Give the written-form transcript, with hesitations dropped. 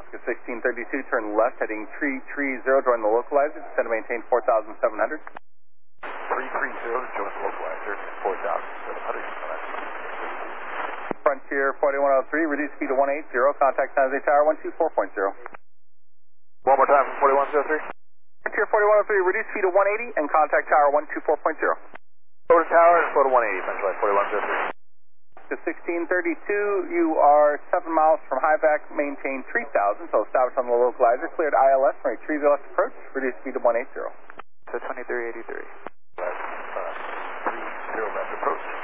Alaska 1632, turn left, heading 330, join the localizer, descend to maintain 4,700. 330, join the localizer, 4,700. Frontier 4103, reduce speed to 180, contact San Jose Tower 124.0. One more time from 4103. Frontier 4103, reduce speed to 180 and contact Tower 124.0. Over to Tower and go to 180, Central 4103. To 1632, you are 7 miles from Highback, maintain 3,000, so establish on the localizer, cleared ILS from a 30 left approach, reduce speed to 180. So 2383. 30 left approach.